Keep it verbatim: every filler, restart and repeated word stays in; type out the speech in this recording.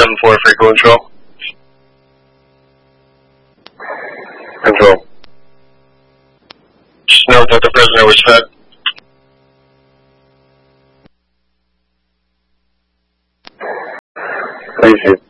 seven four for control. Control. Just note that the prisoner was fed. Thank you.